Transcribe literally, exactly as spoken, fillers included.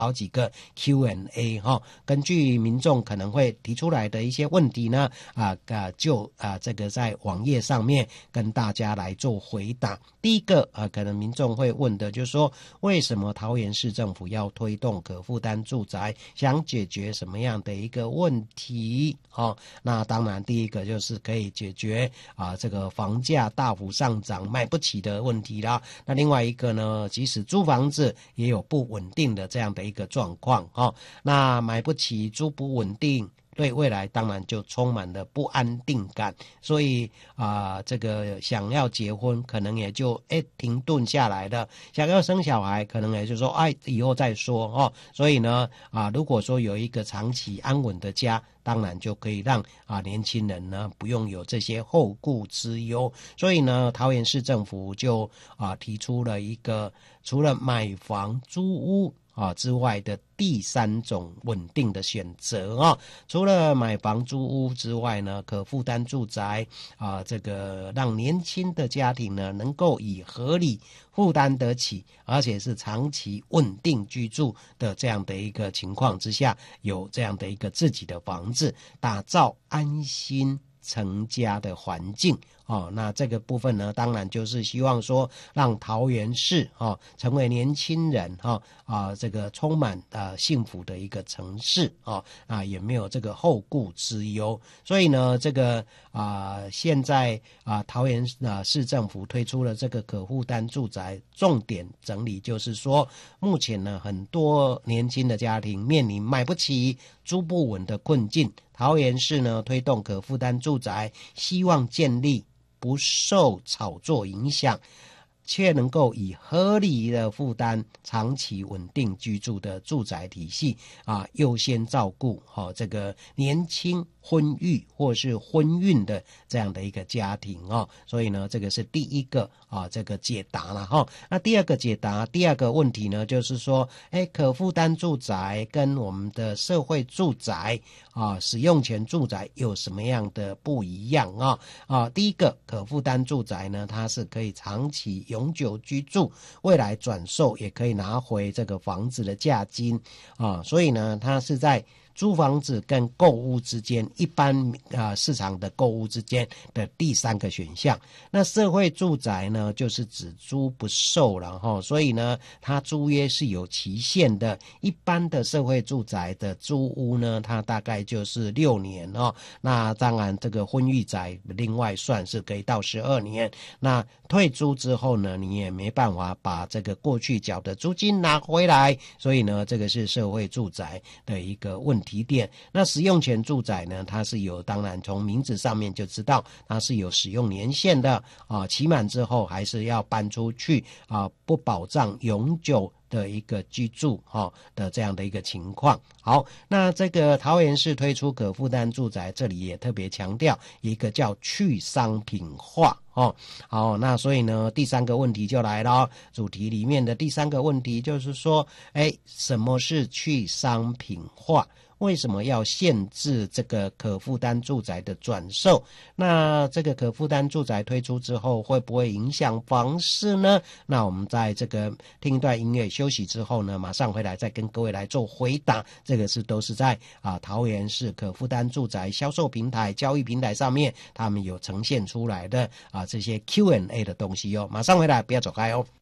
好几个 Q and A 哈、哦，根据民众可能会提出来的一些问题呢，啊啊就啊这个在网页上面跟大家来做回答。第一个啊，可能民众会问的就是说，为什么桃园市政府要推动可负担住宅，想解决什么样的一个问题？哦，那当然第一个就是可以解决啊这个房价大幅上涨买不起的问题啦。那另外一个呢，即使租房子也有不稳定的这样的一个状况哦，那买不起租不稳定，对未来当然就充满了不安定感，所以啊、呃，这个想要结婚可能也就哎停顿下来了，想要生小孩可能也就说哎以后再说哦。所以呢啊、呃，如果说有一个长期安稳的家，当然就可以让啊年轻人呢不用有这些后顾之忧。所以呢，桃园市政府就啊提出了一个除了买房租屋啊之外的第三种稳定的选择啊，除了买房租屋之外呢，可负担住宅啊，这个让年轻的家庭呢能够以合理负担得起，而且是长期稳定居住的这样的一个情况之下，有这样的一个自己的房子，打造安心成家的环境哦。那这个部分呢，当然就是希望说让桃园市哦成为年轻人哈 啊, 啊这个充满啊幸福的一个城市哦啊也没有这个后顾之忧。所以呢，这个啊现在啊桃园啊市政府推出了这个可负担住宅，重点整理就是说，目前呢很多年轻的家庭面临买不起、租不稳的困境。桃园市呢推动可负担住宅，希望建立不受炒作影响，却能够以合理的负担长期稳定居住的住宅体系啊，优先照顾好、哦、这个年轻婚育或是婚孕的这样的一个家庭哦。所以呢，这个是第一个啊这个解答了哈、哦。那第二个解答，第二个问题呢，就是说，哎，可负担住宅跟我们的社会住宅啊，使用权住宅有什么样的不一样啊？啊，第一个可负担住宅呢，它是可以长期永久居住，未来转售也可以拿回这个房子的价金啊，所以呢，它是在租房子跟购屋之间，一般啊、呃、市场的购屋之间的第三个选项。那社会住宅呢，就是只租不售了哈，所以呢，它租约是有期限的。一般的社会住宅的租屋呢，它大概就是六年哦。那当然，这个婚育宅另外算是可以到十二年。那退租之后呢，你也没办法把这个过去缴的租金拿回来，所以呢，这个是社会住宅的一个问题。提点。那使用权住宅呢，它是有，当然从名字上面就知道它是有使用年限的啊，期满之后还是要搬出去啊，不保障永久的一个居住哈、哦、的这样的一个情况。好，那这个桃园市推出可负担住宅，这里也特别强调一个叫去商品化哦。好，那所以呢，第三个问题就来了，主题里面的第三个问题就是说，哎，什么是去商品化？为什么要限制这个可负担住宅的转售？那这个可负担住宅推出之后，会不会影响房市呢？那我们在这个听一段音乐休息之后呢，马上回来再跟各位来做回答。这个是都是在啊桃园市可负担住宅销售平台、交易平台上面，他们有呈现出来的啊这些 Q and A 的东西哦。马上回来，不要走开哦。